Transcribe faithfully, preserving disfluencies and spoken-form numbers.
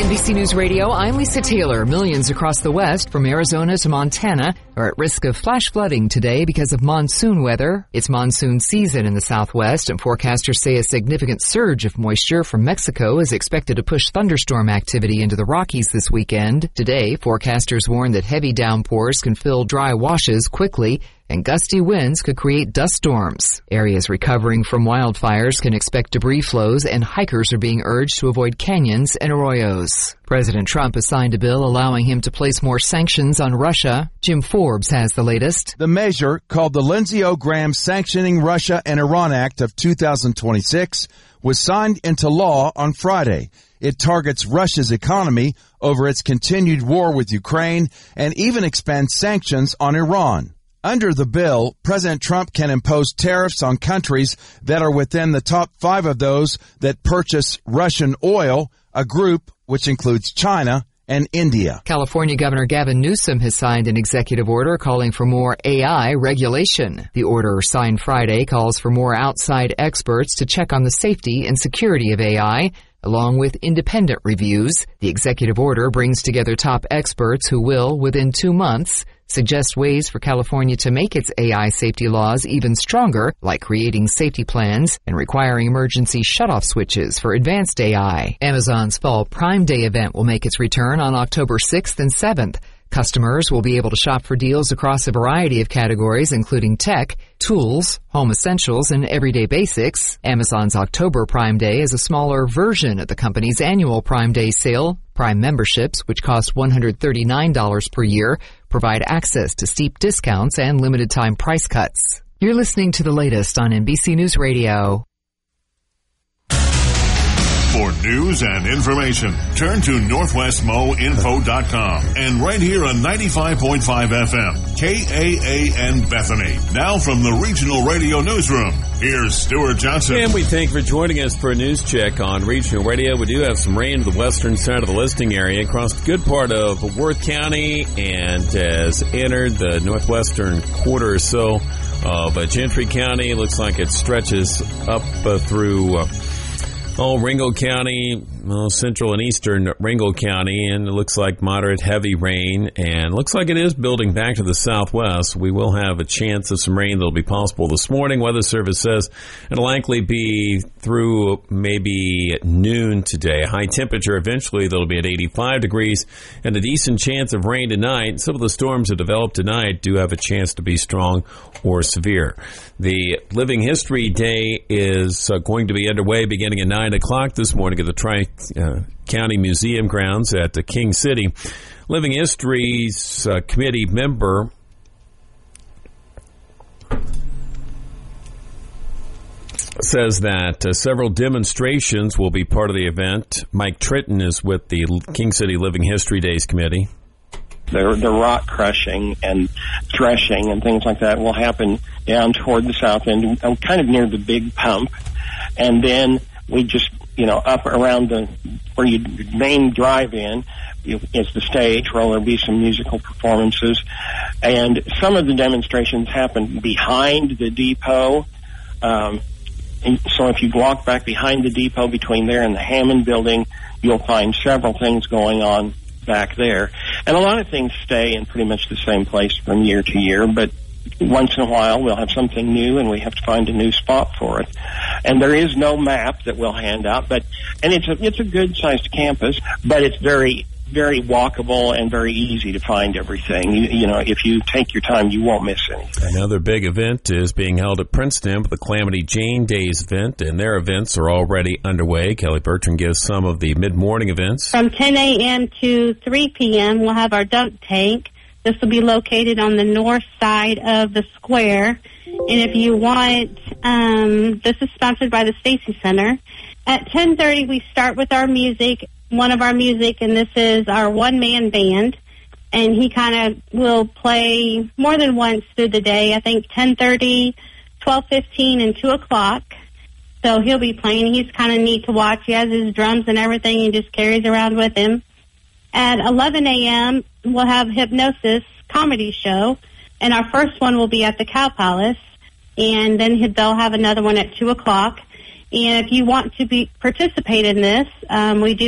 N B C News Radio, I'm Lisa Taylor. Millions across the West, from Arizona to Montana, are at risk of flash flooding today because of monsoon weather. It's monsoon season in the Southwest, and forecasters say a significant surge of moisture from Mexico is expected to push thunderstorm activity into the Rockies this weekend. Today, forecasters warn that heavy downpours can fill dry washes quickly, and gusty winds could create dust storms. Areas recovering from wildfires can expect debris flows, and hikers are being urged to avoid canyons and arroyos. President Trump has signed a bill allowing him to place more sanctions on Russia. Jim Forbes has the latest. The measure, called the Lindsey O. Graham Sanctioning Russia and Iran Act of two thousand twenty-six, was signed into law on Friday. It targets Russia's economy over its continued war with Ukraine and even expands sanctions on Iran. Under the bill, President Trump can impose tariffs on countries that are within the top five of those that purchase Russian oil, a group which includes China and India. California Governor Gavin Newsom has signed an executive order calling for more A I regulation. The order, signed Friday, calls for more outside experts to check on the safety and security of A I, along with independent reviews. The executive order brings together top experts who will, within two months, suggest ways for California to make its A I safety laws even stronger, like creating safety plans and requiring emergency shutoff switches for advanced A I. Amazon's Fall Prime Day event will make its return on October sixth and seventh. Customers will be able to shop for deals across a variety of categories, including tech, tools, home essentials, and everyday basics. Amazon's October Prime Day is a smaller version of the company's annual Prime Day sale. Prime memberships, which cost one hundred thirty-nine dollars per year, provide access to steep discounts and limited-time price cuts. You're listening to the latest on N B C News Radio. For news and information, turn to northwest mo info dot com and right here on ninety-five point five F M, K A A N Bethany. Now from the Regional Radio Newsroom, here's Stuart Johnson. And we thank you for joining us for a news check on Regional Radio. We do have some rain to the western side of the listing area across a good part of Worth County and has entered the northwestern quarter or so of Gentry County. It looks like it stretches up uh, through... Uh, Oh, Ringgold County, well, central and eastern Ringgold County, and it looks like moderate heavy rain, and looks like it is building back to the southwest. We will have a chance of some rain that will be possible this morning. Weather Service says it'll likely be through maybe noon today. High temperature eventually that'll be at eighty-five degrees, and a decent chance of rain tonight. Some of the storms that develop tonight do have a chance to be strong or severe. The Living History Day is uh, going to be underway beginning at nine o'clock this morning at the Tri-County uh, Museum grounds at uh, King City. Living History's uh, committee member says that uh, several demonstrations will be part of the event. Mike Tritton is with the King City Living History Days committee. The, the rock crushing and threshing and things like that will happen down toward the south end, kind of near the big pump. And then we just, you know, up around the, where you main drive-in is the stage where there'll be some musical performances. And some of the demonstrations happen behind the depot. Um, and so if you walk back behind the depot between there and the Hammond building, you'll find several things going on back there. And a lot of things stay in pretty much the same place from year to year, but once in a while we'll have something new and we have to find a new spot for it. And there is no map that we'll hand out, but and it's a it's a good sized campus, but it's very very walkable and very easy to find everything. You, you know, if you take your time, you won't miss anything. Another big event is being held at Princeton with the Calamity Jane Days event, and their events are already underway. Kelly Bertrand gives some of the mid-morning events. From ten a.m. to three p.m., we'll have our dunk tank. This will be located on the north side of the square. And if you want, um, this is sponsored by the Stacy Center. At ten thirty, we start with our music. One of our music, and this is our one-man band, and he kind of will play more than once through the day, I think ten thirty, twelve fifteen, and two o'clock. So he'll be playing. He's kind of neat to watch. He has his drums and everything he just carries around with him. At eleven a.m., we'll have Hypnosis comedy show, and our first one will be at the Cow Palace, and then they'll have another one at two o'clock. And if you want to be participate in this, um, we do